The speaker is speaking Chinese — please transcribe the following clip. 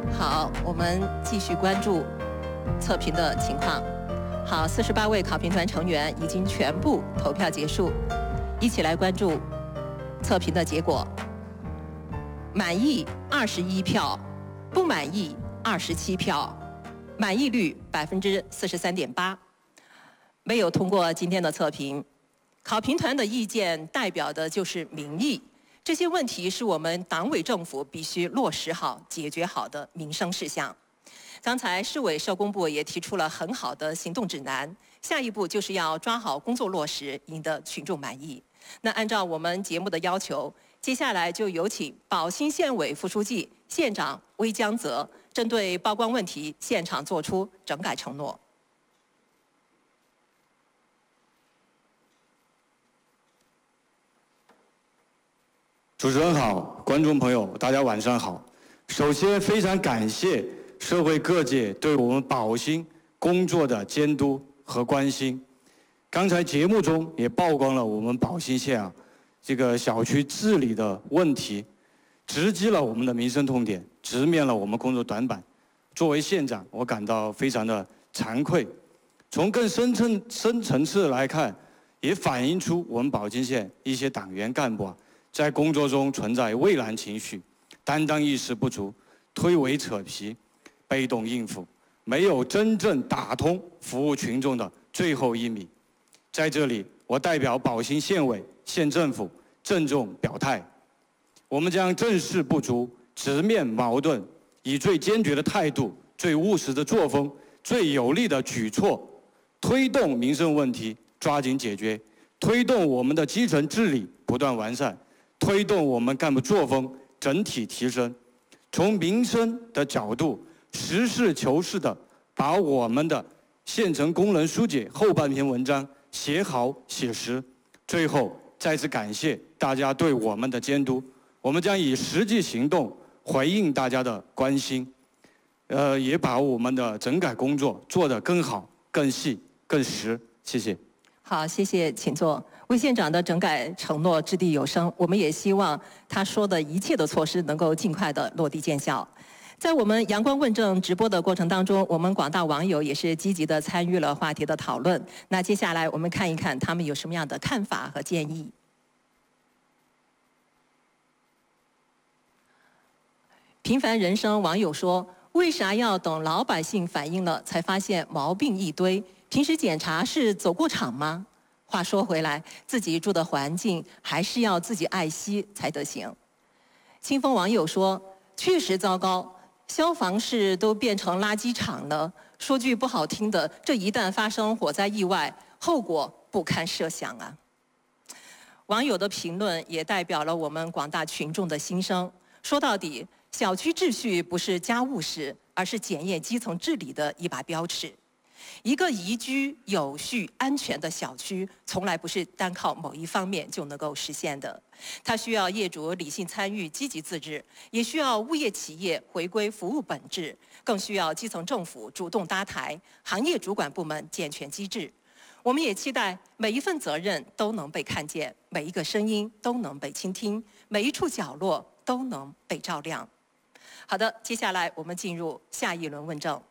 好，我们继续关注测评的情况。好，48位考评团成员已经全部投票结束，一起来关注测评的结果。满意21票，不满意27票，满意率43.8%，没有通过今天的测评。考评团的意见代表的就是民意。这些问题是我们党委政府必须落实好、解决好的民生事项。刚才市委社工部也提出了很好的行动指南，下一步就是要抓好工作落实，赢得群众满意。那按照我们节目的要求，接下来就有请宝兴县委副书记、县长魏江泽针对曝光问题现场作出整改承诺。 主持人好，观众朋友，大家晚上好。首先，非常感谢社会各界对我们宝兴工作的监督和关心。刚才节目中也曝光了我们宝兴县这个小区治理的问题，直击了我们的民生痛点，直面了我们工作短板。作为县长，我感到非常的惭愧。从更深层次来看，也反映出我们宝兴县一些党员干部在工作中存在畏难情绪、担当意识不足、推诿扯皮、被动应付，没有真正打通服务群众的最后1米。在这里，我代表宝兴县委、县政府郑重表态，我们将正视不足，直面矛盾，以最坚决的态度、最务实的作风、最有力的举措，推动民生问题抓紧解决，推动我们的基层治理不断完善，推动我们干部作风整体提升，从民生的角度实事求是地把我们的县城工人疏解后半篇文章写好写实。最后再次感谢大家对我们的监督，我们将以实际行动回应大家的关心，也把我们的整改工作做得更好、更细、更实。谢谢。 好，谢谢，请坐。魏县长的整改承诺掷地有声，我们也希望他说的一切的措施能够尽快的落地见效。在我们阳光问政直播的过程当中，我们广大网友也是积极的参与了话题的讨论。那接下来我们看一看他们有什么样的看法和建议。平凡人生网友说：“为啥要等老百姓反映了才发现毛病一堆？平时检查是走过场吗？”话说回来，自己住的环境还是要自己爱惜才得行。清风网友说：“确实糟糕，消防室都变成垃圾场了。说句不好听的，这一旦发生火灾意外，后果不堪设想啊。”网友的评论也代表了我们广大群众的心声。说到底，小区秩序不是家务事，而是检验基层治理的一把标尺。一个宜居、有序、安全的小区，从来不是单靠某一方面就能够实现的。它需要业主理性参与、积极自治，也需要物业企业回归服务本质，更需要基层政府主动搭台，行业主管部门健全机制。我们也期待每一份责任都能被看见，每一个声音都能被倾听，每一处角落都能被照亮。好的，接下来我们进入下一轮问政。